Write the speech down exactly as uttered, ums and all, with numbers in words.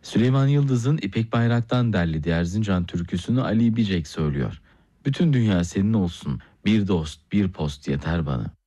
Süleyman Yıldız'ın İpek Bayrak'tan derlediği Erzincan türküsünü Ali Bicek söylüyor. Bütün dünya senin olsun, bir dost, bir post yeter bana.